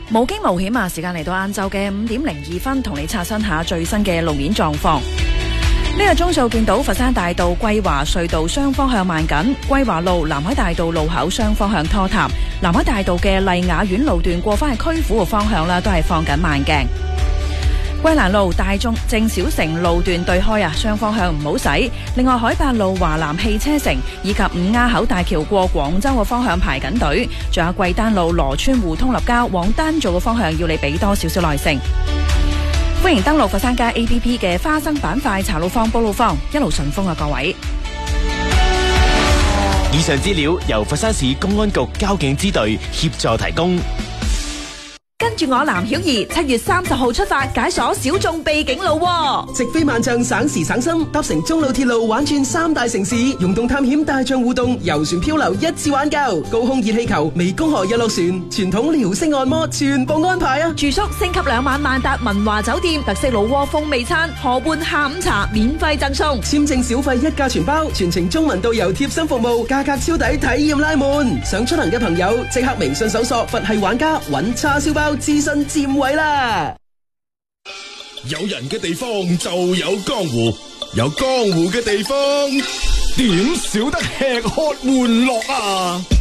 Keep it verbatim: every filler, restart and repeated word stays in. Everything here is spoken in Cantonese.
無驚無險啊！時間嚟到晏晝嘅五點零二分，同你刷新下最新嘅路面狀況。呢個鐘數見到佛山大道桂華隧道雙方向慢緊，桂華路南海大道路口雙方向拖沓，南海大道嘅麗雅苑路段過返去區府嘅方向啦，都係放緊慢鏡。桂蘭路大眾正小城路段對開啊，雙方向唔好駛。另外海八路華南汽車城以及五丫口大橋過廣州嘅方向排緊隊，仲有桂丹路羅村互通立交往丹灶嘅方向要你俾多少少耐性。歡迎登錄佛山街 A P P 嘅花生板塊查路況報路況，一路順風啊各位。 以上資料由佛山市公安局交警支隊協助提供。 跟住我藍曉儀，七月三十號出發解鎖小眾秘境路， 直飛萬象省時省心，搭乘中路鐵路玩轉三大城市，溶洞探險大象互動，遊船漂流一次玩夠，高空熱氣球、湄公河日落船、傳統遼式按摩全部安排啊！ 住宿升級兩晚萬達文華酒店，特色老窩風味餐，河畔下午茶免費贈送， 簽證小費一價全包，全程中文導遊貼心服務，價格超抵，體驗拉滿。想出行嘅朋友即刻微信搜索佛系玩家，揾叉燒包諮詢佔位啦！ 有人嘅地方就有江湖，有江湖嘅地方點少得吃喝玩樂啊！